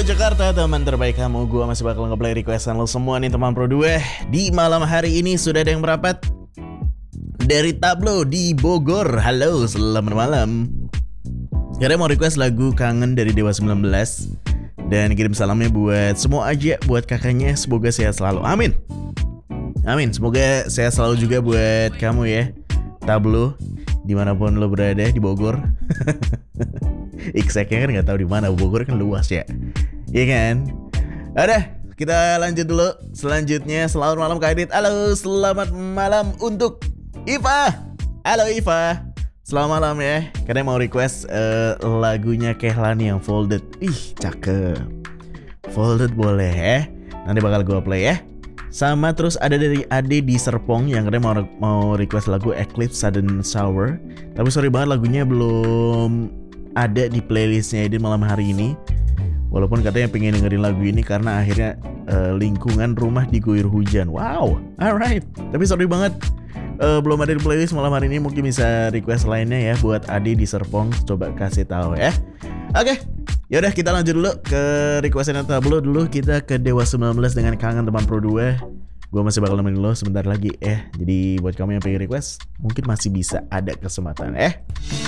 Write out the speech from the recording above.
Jakarta, teman terbaik kamu. Gua masih bakal ngeplay requestan lo semua nih teman Pro 2. Di malam hari ini sudah ada yang merapat dari Tablo di Bogor. Halo, selamat malam. Karena mau request lagu Kangen dari Dewa 19. Dan kirim salamnya buat semua aja, buat kakaknya. Semoga sehat selalu, amin. Amin, semoga sehat selalu juga buat kamu ya Tablo, dimanapun lo berada di Bogor. Exactnya kan nggak tahu di mana, Bogor kan luas ya, iya kan? Ada, kita lanjut dulu. Selanjutnya selamat malam Kak Adit. Halo, selamat malam untuk Iva. Halo Iva, selamat malam ya. Karena mau request lagunya Kehlani yang Folded. Ih, cakep. Folded boleh ya. Nanti bakal gue play ya. Sama terus ada dari Ade di Serpong yang katanya mau request lagu Eclipse Sudden Shower. Tapi sorry banget, lagunya belum ada di playlistnya Ade malam hari ini. Walaupun katanya pengen dengerin lagu ini karena akhirnya lingkungan rumah diguyur hujan. Wow, alright. Tapi sorry banget, belum ada di playlist malam hari ini. Mungkin bisa request lainnya ya buat Ade di Serpong. Coba kasih tahu ya. Oke. Yaudah, kita lanjut dulu ke requestan Tablo dulu. Kita ke Dewa 19 dengan Kangen teman Pro 2. Gue masih bakal nemenin lo sebentar lagi. Jadi buat kamu yang pengen request, mungkin masih bisa ada kesempatan